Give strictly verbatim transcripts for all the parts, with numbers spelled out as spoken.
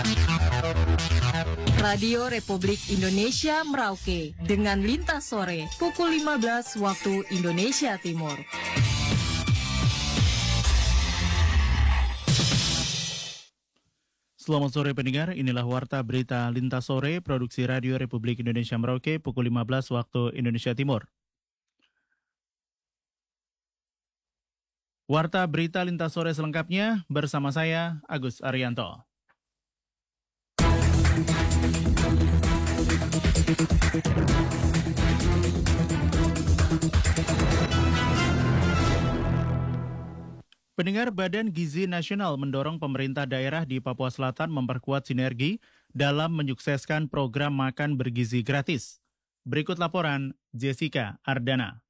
Radio Republik Indonesia Merauke dengan Lintas Sore pukul lima belas waktu Indonesia Timur. Selamat sore pendengar, inilah Warta Berita Lintas Sore, produksi Radio Republik Indonesia Merauke pukul lima belas waktu Indonesia Timur. Warta Berita Lintas Sore selengkapnya bersama saya, Agus Arianto. Pendengar, Badan Gizi Nasional mendorong pemerintah daerah di Papua Selatan memperkuat sinergi dalam menyukseskan program makan bergizi gratis. Berikut laporan Jessica Ardana.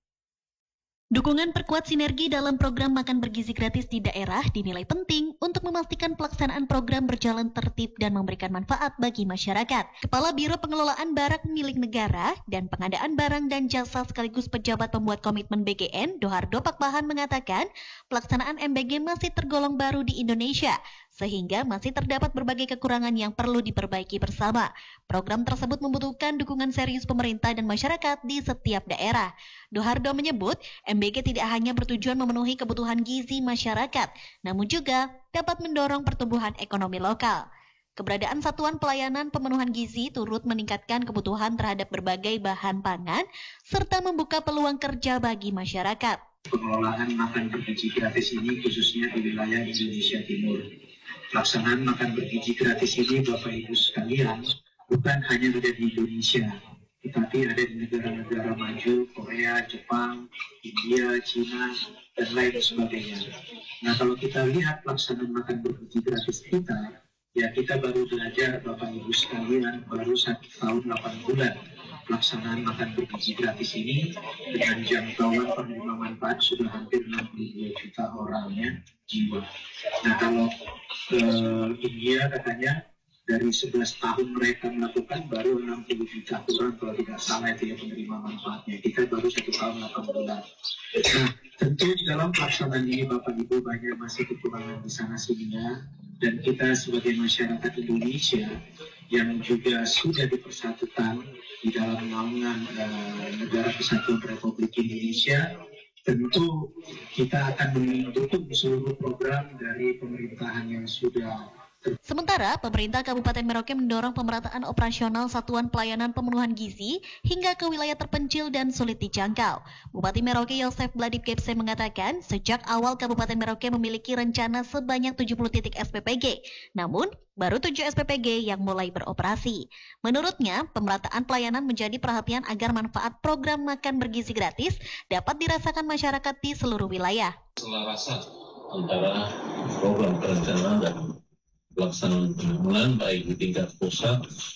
Dukungan perkuat sinergi dalam program makan bergizi gratis di daerah dinilai penting untuk memastikan pelaksanaan program berjalan tertib dan memberikan manfaat bagi masyarakat. Kepala Biro Pengelolaan Barang Milik Negara dan Pengadaan Barang dan Jasa sekaligus pejabat pembuat komitmen B G N, Dohardo Pakpahan mengatakan pelaksanaan M B G masih tergolong baru di Indonesia, sehingga masih terdapat berbagai kekurangan yang perlu diperbaiki bersama. Program tersebut membutuhkan dukungan serius pemerintah dan masyarakat di setiap daerah. Dohardo menyebut, M B G tidak hanya bertujuan memenuhi kebutuhan gizi masyarakat, namun juga dapat mendorong pertumbuhan ekonomi lokal. Keberadaan Satuan Pelayanan Pemenuhan Gizi turut meningkatkan kebutuhan terhadap berbagai bahan pangan, serta membuka peluang kerja bagi masyarakat. Pengelolaan makan bergizi gratis ini khususnya di wilayah Indonesia Timur. Pelaksanaan makan bergizi gratis ini, Bapak Ibu sekalian, bukan hanya ada di Indonesia, tetapi ada di negara-negara maju, Korea, Jepang, India, Cina, dan lain sebagainya. Nah, kalau kita lihat pelaksanaan makan bergizi gratis kita, ya kita baru belajar, Bapak Ibu sekalian, baru satu tahun delapan bulan. Pelaksanaan makan bergizi gratis ini dengan jangkauan penerima manfaat sudah hampir enam puluh dua juta orangnya jiwa. Nah, kalau ke India katanya dari sebelas tahun mereka melakukan baru enam puluh juta orang kalau tidak salah itu ya penerima manfaatnya. Kita baru satu tahun delapan bulan. Nah, tentu di dalam pelaksanaan ini Bapak Ibu banyak masih kekurangan di sana sininya, dan kita sebagai masyarakat Indonesia yang juga sudah dipersatukan di dalam naungan uh, Negara Kesatuan Republik Indonesia, tentu kita akan mendukung seluruh program dari pemerintahan yang sudah. Sementara, pemerintah Kabupaten Merauke mendorong pemerataan operasional Satuan Pelayanan Pemenuhan Gizi hingga ke wilayah terpencil dan sulit dijangkau. Bupati Merauke Yosef Bladip Kepse mengatakan, sejak awal Kabupaten Merauke memiliki rencana sebanyak tujuh puluh titik S P P G, namun baru tujuh S P P G yang mulai beroperasi. Menurutnya, pemerataan pelayanan menjadi perhatian agar manfaat program makan bergizi gratis dapat dirasakan masyarakat di seluruh wilayah. Selarasan antara program perencanaan dan pelaksanaan pembangunan baik di tingkat pusat,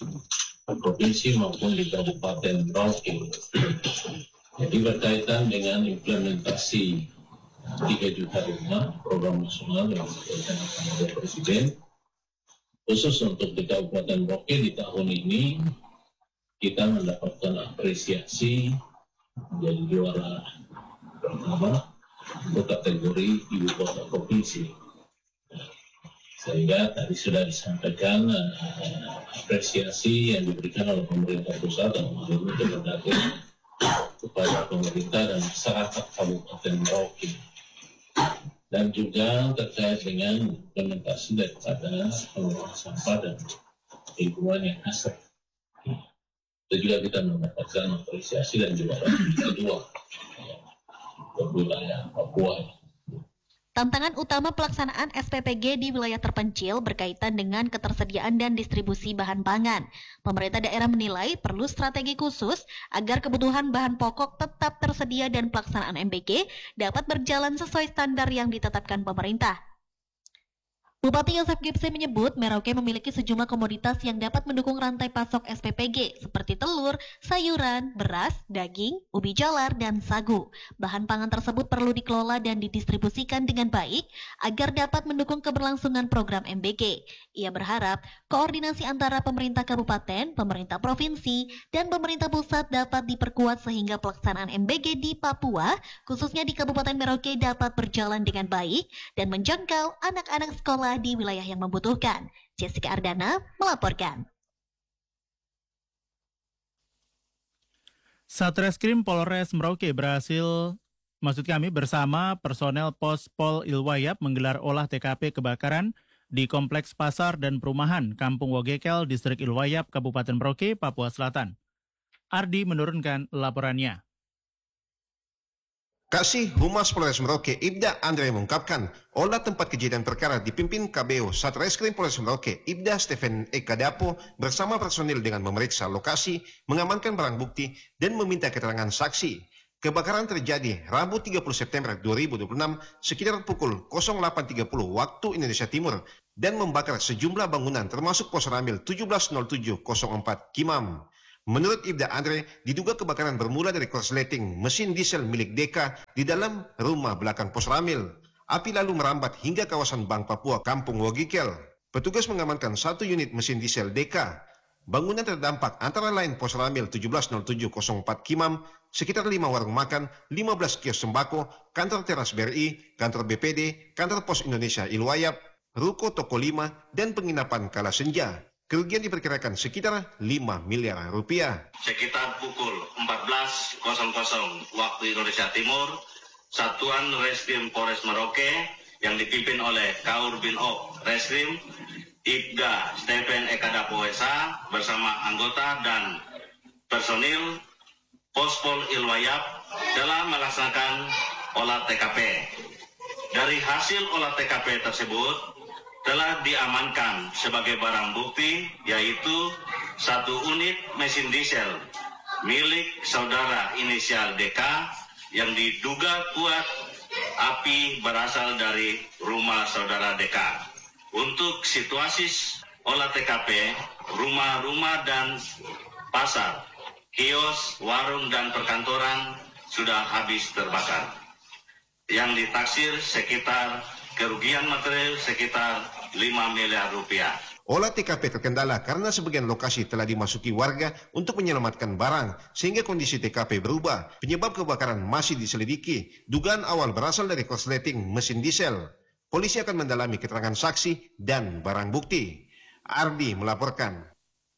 provinsi maupun di Kabupaten Merauke. Jadi berkaitan dengan implementasi tiga juta rumah program nasional yang direncanakan oleh Presiden, khusus untuk di Kabupaten Merauke di tahun ini kita mendapatkan apresiasi menjadi juara pertama untuk kategori ibu kota provinsi. Sehingga tadi sudah disampaikan uh, apresiasi yang diberikan oleh pemerintah pusat dan pemerintah berdagang kepada pemerintah dan masyarakat Kabupaten Merauke, dan juga terkait dengan implementasi daripada pengelolaan sampah dan lingkungan yang asri. Itu juga kita mendapatkan apresiasi dan juga kedua ya, untuk wilayah Papua. Tantangan utama pelaksanaan S P P G di wilayah terpencil berkaitan dengan ketersediaan dan distribusi bahan pangan. Pemerintah daerah menilai perlu strategi khusus agar kebutuhan bahan pokok tetap tersedia dan pelaksanaan M B G dapat berjalan sesuai standar yang ditetapkan pemerintah. Bupati Yosef Gipse menyebut Merauke memiliki sejumlah komoditas yang dapat mendukung rantai pasok S P P G seperti telur, sayuran, beras, daging, ubi jalar, dan sagu. Bahan pangan tersebut perlu dikelola dan didistribusikan dengan baik agar dapat mendukung keberlangsungan program M B G. Ia berharap koordinasi antara pemerintah kabupaten, pemerintah provinsi, dan pemerintah pusat dapat diperkuat sehingga pelaksanaan M B G di Papua, khususnya di Kabupaten Merauke, dapat berjalan dengan baik dan menjangkau anak-anak sekolah di wilayah yang membutuhkan. Jessica Ardana melaporkan. Satreskrim Polres Merauke berhasil, maksud kami bersama personel Pos Pol Ilwayap menggelar olah T K P kebakaran di Kompleks Pasar dan Perumahan Kampung Wogekel, Distrik Ilwayap, Kabupaten Merauke, Papua Selatan. Ardi menurunkan laporannya. Kasih Humas Polres Merauke, Ibda Andre mengungkapkan, olah tempat kejadian perkara dipimpin K B O Satreskrim Polres Merauke, Ibda Stephen Eka Dapo bersama personil dengan memeriksa lokasi, mengamankan barang bukti, dan meminta keterangan saksi. Kebakaran terjadi Rabu tiga puluh September dua ribu dua puluh enam sekitar pukul nol delapan tiga puluh waktu Indonesia Timur dan membakar sejumlah bangunan termasuk pos ramil tujuh belas nol tujuh nol empat Kimam. Menurut Ibda Andre, diduga kebakaran bermula dari korsleting mesin diesel milik Deka di dalam rumah belakang pos ramil. Api lalu merambat hingga kawasan Bank Papua, Kampung Wogekel. Petugas mengamankan satu unit mesin diesel Deka. Bangunan terdampak antara lain pos ramil tujuh belas nol tujuh nol empat Kimam, sekitar lima warung makan, lima belas kios sembako, kantor teras B R I, kantor B P D, kantor Pos Indonesia Ilwayap, ruko toko lima, dan penginapan Kala Senja. Kerugian diperkirakan sekitar lima miliar rupiah. Sekitar pukul empat belas waktu Indonesia Timur, Satuan Reskrim Polres Merauke yang dipimpin oleh Kaur Binok Reskrim, Ibda Stephen Eka Dapo S A bersama anggota dan personil Pospol Ilwayap dalam melaksanakan olah T K P. Dari hasil olah T K P tersebut, telah diamankan sebagai barang bukti yaitu satu unit mesin diesel milik saudara inisial D K yang diduga kuat api berasal dari rumah saudara D K. Untuk situasi olah T K P, rumah-rumah dan pasar, kios, warung dan perkantoran sudah habis terbakar. Yang ditaksir sekitar kerugian material sekitar lima miliar rupiah. Olah T K P terkendala karena sebagian lokasi telah dimasuki warga untuk menyelamatkan barang, sehingga kondisi T K P berubah. Penyebab kebakaran masih diselidiki. Dugaan awal berasal dari korsleting mesin diesel. Polisi akan mendalami keterangan saksi dan barang bukti. Ardi melaporkan.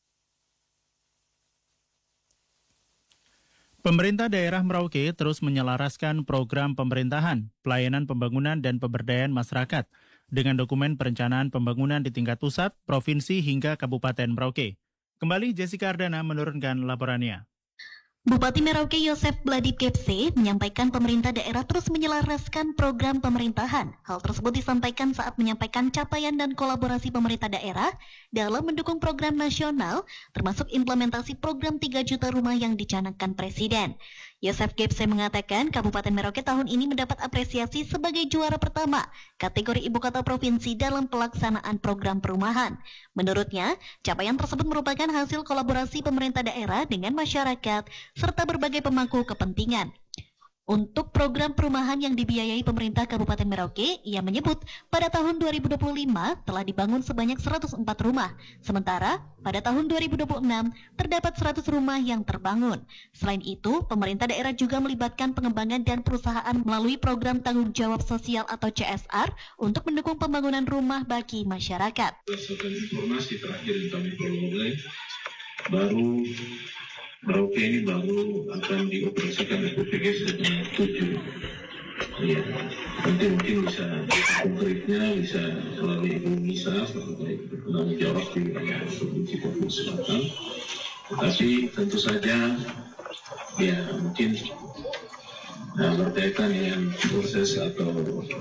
Pemerintah daerah Merauke terus menyelaraskan program pemerintahan, pelayanan pembangunan dan pemberdayaan masyarakat dengan dokumen perencanaan pembangunan di tingkat pusat, provinsi hingga Kabupaten Merauke. Kembali Jessica Ardana menurunkan laporannya. Bupati Merauke Yosef Bladip Kepse menyampaikan pemerintah daerah terus menyelaraskan program pemerintahan. Hal tersebut disampaikan saat menyampaikan capaian dan kolaborasi pemerintah daerah dalam mendukung program nasional, termasuk implementasi program tiga juta rumah yang dicanangkan Presiden. Yosef Kepse mengatakan Kabupaten Merauke tahun ini mendapat apresiasi sebagai juara pertama kategori Ibu Kota Provinsi dalam pelaksanaan program perumahan. Menurutnya, capaian tersebut merupakan hasil kolaborasi pemerintah daerah dengan masyarakat serta berbagai pemangku kepentingan. Untuk program perumahan yang dibiayai pemerintah Kabupaten Merauke, ia menyebut pada tahun dua ribu dua puluh lima telah dibangun sebanyak seratus empat rumah. Sementara pada tahun dua ribu dua puluh enam terdapat seratus rumah yang terbangun. Selain itu, pemerintah daerah juga melibatkan pengembangan dan perusahaan melalui program tanggung jawab sosial atau C S R untuk mendukung pembangunan rumah bagi masyarakat. Berdasarkan informasi terakhir yang kami peroleh, baru Merauke ini baru akan dioperasikan di P P G sebanyak tujuh. Ya, nanti mungkin bisa konkretnya bisa melalui Ibu Nisa sebagai penanggung jawab di wilayah Provinsi Papua Selatan. Tapi tentu saja, ya mungkin nah, berkaitan dengan proses atau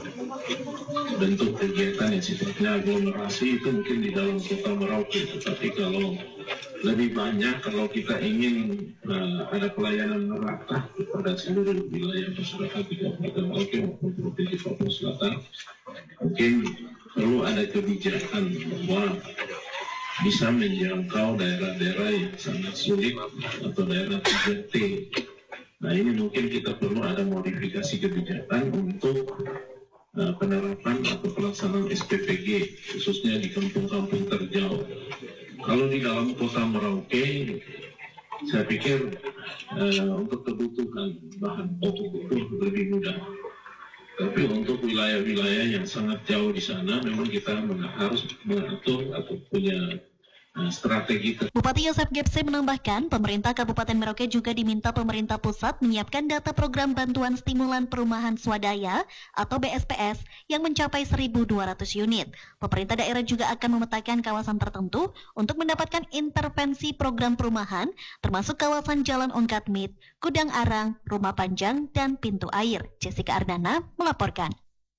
bentuk kegiatan yang sifatnya aglomerasi itu mungkin di dalam kota Merauke. Tetapi kalau lebih banyak, kalau kita ingin uh, ada pelayanan merata kepada seluruh wilayah masyarakat di Kabupaten Merauke maupun Provinsi Papua Selatan, mungkin perlu ada kebijakan bahwa bisa menjangkau daerah-daerah yang sangat sulit atau daerah tiga T. Nah ini mungkin kita perlu ada modifikasi kebijakan untuk uh, penerapan atau pelaksanaan S P P G khususnya di kampung-kampung terjauh. Kalau di dalam kota Merauke, saya pikir uh, untuk kebutuhan bahan pokok itu lebih mudah. Tapi untuk wilayah-wilayah yang sangat jauh di sana, memang kita harus mengatur atau punya uh, strategi. Bupati Yosef Gepse menambahkan, pemerintah Kabupaten Merauke juga diminta pemerintah pusat menyiapkan data program bantuan stimulan perumahan swadaya atau B S P S yang mencapai seribu dua ratus unit. Pemerintah daerah juga akan memetakan kawasan tertentu untuk mendapatkan intervensi program perumahan, termasuk kawasan Jalan Ongkatmit, Gudang Arang, Rumah Panjang, dan Pintu Air. Jessica Ardana melaporkan.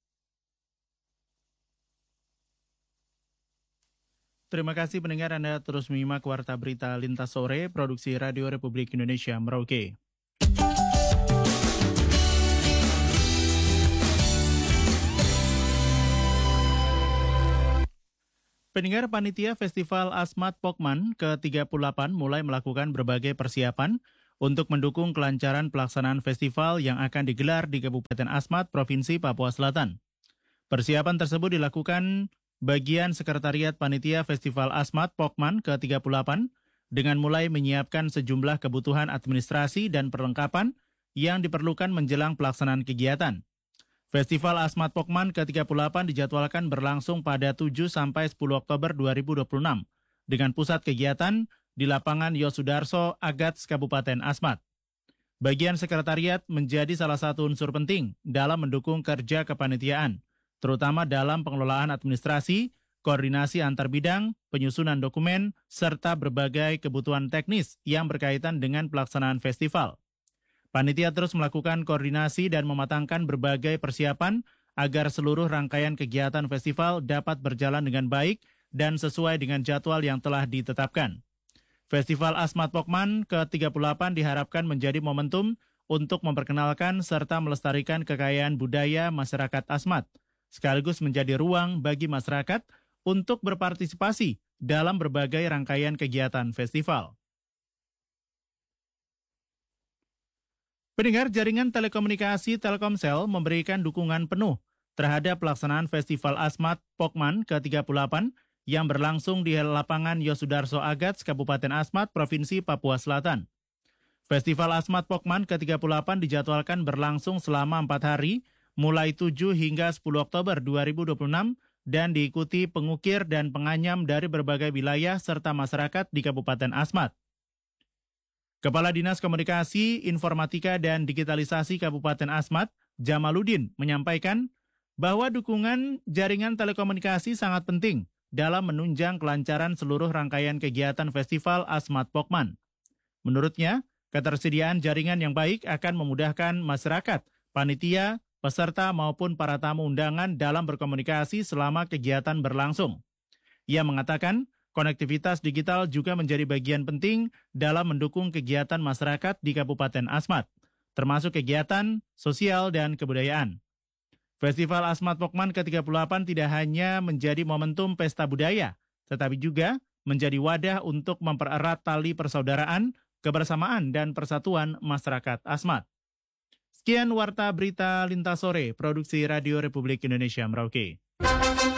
Terima kasih pendengar Anda terus menyimak Warta Berita Lintas Sore, Produksi Radio Republik Indonesia Merauke. Pendengar, Panitia Festival Asmat Pokman ke tiga puluh delapan mulai melakukan berbagai persiapan untuk mendukung kelancaran pelaksanaan festival yang akan digelar di Kabupaten Asmat, Provinsi Papua Selatan. Persiapan tersebut dilakukan bagian Sekretariat Panitia Festival Asmat Pokman ke tiga puluh delapan dengan mulai menyiapkan sejumlah kebutuhan administrasi dan perlengkapan yang diperlukan menjelang pelaksanaan kegiatan. Festival Asmat Pokman ke tiga puluh delapan dijadwalkan berlangsung pada tujuh sampai sepuluh Oktober dua ribu dua puluh enam dengan pusat kegiatan di lapangan Yosudarso, Agats, Kabupaten Asmat. Bagian sekretariat menjadi salah satu unsur penting dalam mendukung kerja kepanitiaan, terutama dalam pengelolaan administrasi, koordinasi antar bidang, penyusunan dokumen, serta berbagai kebutuhan teknis yang berkaitan dengan pelaksanaan festival. Panitia terus melakukan koordinasi dan mematangkan berbagai persiapan agar seluruh rangkaian kegiatan festival dapat berjalan dengan baik dan sesuai dengan jadwal yang telah ditetapkan. Festival Asmat Pokman ke tiga puluh delapan diharapkan menjadi momentum untuk memperkenalkan serta melestarikan kekayaan budaya masyarakat Asmat, sekaligus menjadi ruang bagi masyarakat untuk berpartisipasi dalam berbagai rangkaian kegiatan festival. Pendengar, jaringan telekomunikasi Telkomsel memberikan dukungan penuh terhadap pelaksanaan Festival Asmat Pokman ke tiga puluh delapan yang berlangsung di lapangan Yosudarso Agats, Kabupaten Asmat, Provinsi Papua Selatan. Festival Asmat Pokman ke tiga puluh delapan dijadwalkan berlangsung selama empat hari, mulai tujuh hingga sepuluh Oktober dua ribu dua puluh enam dan diikuti pengukir dan penganyam dari berbagai wilayah serta masyarakat di Kabupaten Asmat. Kepala Dinas Komunikasi, Informatika, dan Digitalisasi Kabupaten Asmat, Jamaluddin, menyampaikan bahwa dukungan jaringan telekomunikasi sangat penting dalam menunjang kelancaran seluruh rangkaian kegiatan Festival Asmat Pokman. Menurutnya, ketersediaan jaringan yang baik akan memudahkan masyarakat, panitia, peserta maupun para tamu undangan dalam berkomunikasi selama kegiatan berlangsung. Ia mengatakan, konektivitas digital juga menjadi bagian penting dalam mendukung kegiatan masyarakat di Kabupaten Asmat, termasuk kegiatan sosial dan kebudayaan. Festival Asmat Pokman ke tiga puluh delapan tidak hanya menjadi momentum pesta budaya, tetapi juga menjadi wadah untuk mempererat tali persaudaraan, kebersamaan, dan persatuan masyarakat Asmat. Sekian Warta Berita Lintas Sore, Produksi Radio Republik Indonesia Merauke.